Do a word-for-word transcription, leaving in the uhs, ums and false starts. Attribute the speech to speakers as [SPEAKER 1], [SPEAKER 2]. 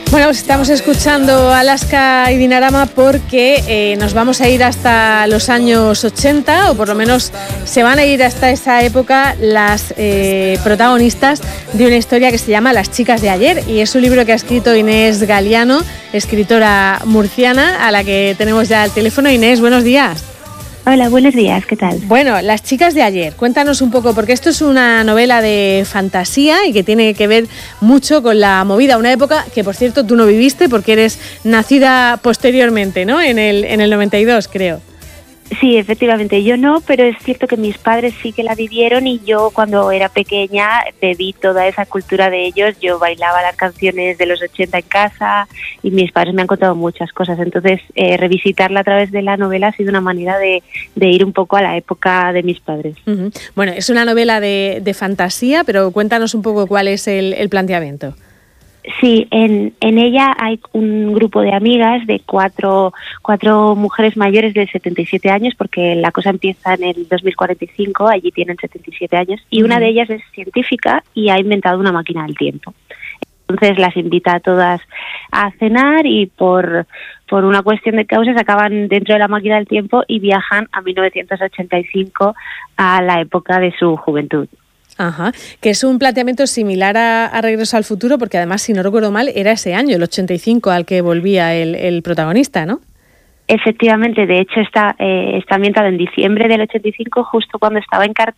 [SPEAKER 1] Bueno, pues estamos escuchando Alaska y Dinarama porque eh, nos vamos a ir hasta los años ochenta, o por lo menos se van a ir hasta esa época las eh, protagonistas de una historia que se llama Las chicas de ayer, y es un libro que ha escrito Inés Galiano, escritora murciana, a la que tenemos ya al teléfono. Inés, buenos días.
[SPEAKER 2] Hola, buenos días, ¿qué tal?
[SPEAKER 1] Bueno, Las chicas de ayer, cuéntanos un poco, porque esto es una novela de fantasía y que tiene que ver mucho con la movida, una época que, por cierto, tú no viviste porque eres nacida posteriormente, ¿no? En el, en el noventa y dos, creo.
[SPEAKER 2] Sí, efectivamente, yo no, pero es cierto que mis padres sí que la vivieron, y yo cuando era pequeña bebí toda esa cultura de ellos. Yo bailaba las canciones de los ochenta en casa y mis padres me han contado muchas cosas. Entonces, eh, revisitarla a través de la novela ha sido una manera de, de ir un poco a la época de mis padres.
[SPEAKER 1] Uh-huh. Bueno, es una novela de, de fantasía, pero cuéntanos un poco cuál es el, el planteamiento.
[SPEAKER 2] Sí, en, en ella hay un grupo de amigas de cuatro, cuatro mujeres mayores de setenta y siete años, porque la cosa empieza en el dos mil cuarenta y cinco, allí tienen setenta y siete años, y una de ellas es científica y ha inventado una máquina del tiempo. Entonces las invita a todas a cenar y por, por una cuestión de causas acaban dentro de la máquina del tiempo y viajan a mil novecientos ochenta y cinco, a la época de su juventud.
[SPEAKER 1] Ajá, que es un planteamiento similar a, a Regreso al futuro, porque además, si no recuerdo mal, era ese año, el ochenta y cinco, al que volvía el, el protagonista, ¿no?
[SPEAKER 2] Efectivamente, de hecho está, eh, está ambientado en diciembre del ochenta y cinco, justo cuando estaba en cartel